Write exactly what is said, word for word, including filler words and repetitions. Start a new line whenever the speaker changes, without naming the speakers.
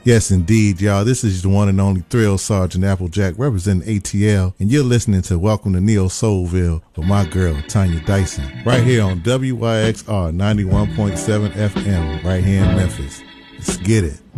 Yes, indeed, y'all. This is the one and only Thrill Sergeant Applejack representing A T L, and you're listening to Welcome to Neo Soulville with my girl, Tanya Dyson, right here on W Y X R ninety-one point seven F M, right here in Memphis. Let's get it.